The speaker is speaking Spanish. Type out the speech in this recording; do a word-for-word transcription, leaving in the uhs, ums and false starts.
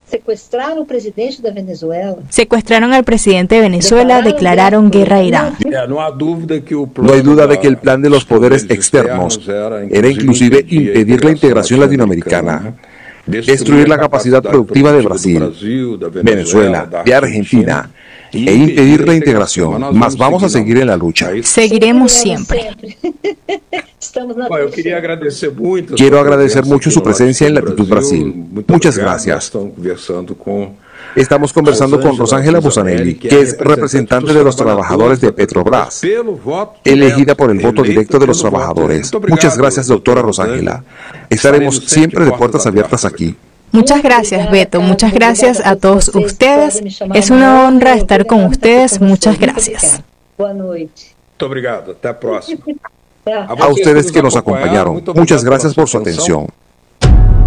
Secuestraron al presidente de Venezuela. Secuestraron al presidente de Venezuela, declararon guerra a Irán. No hay duda de que el plan de los poderes externos era inclusive impedir la integración latinoamericana, destruir la capacidad productiva de Brasil, Venezuela, de Argentina, e impedir la integración. Mas vamos a seguir en la lucha. Seguiremos siempre. Quiero agradecer mucho su presencia en Latitud Brasil. Muchas gracias. Estamos conversando con Rosángela Bussanelli, que es representante de los trabajadores de Petrobras, elegida por el voto directo de los trabajadores. Muchas gracias, doctora Rosángela. Estaremos siempre de puertas abiertas aquí. Muchas gracias, Beto. Muchas gracias a todos ustedes. Es una honra estar con ustedes. Muchas gracias. A ustedes que nos acompañaron, muchas gracias por su atención.